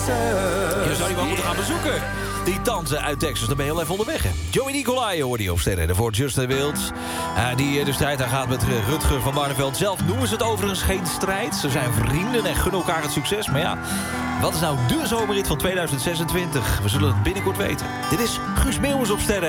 Je zou die wel moeten gaan bezoeken. Die tante uit Texas, dan ben je heel even onderweg, hè. Joey Nicolai hoorde die op sterren. Voor Justin Wild. Die de strijd aangaat met Rutger van Barneveld. Zelf noemen ze het overigens geen strijd. Ze zijn vrienden en gunnen elkaar het succes. Maar ja, wat is nou de zomerrit van 2026? We zullen het binnenkort weten. Dit is Guus Meeuwis op sterren.